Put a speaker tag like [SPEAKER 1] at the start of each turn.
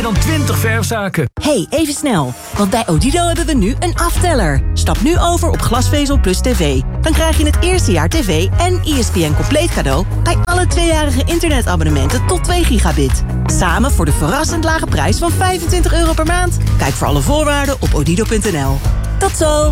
[SPEAKER 1] dan 20 verfzaken.
[SPEAKER 2] Hey, even snel. Want bij Odido hebben we nu een afteller. Stap nu over op Glasvezel Plus TV. Dan krijg je het eerste jaar tv en ESPN compleet cadeau bij alle 2-jarige internetabonnementen tot 2 gigabit. Samen voor de verrassend lage prijs van €25 per maand. Kijk voor alle voorwaarden op odido.nl. Tot zo!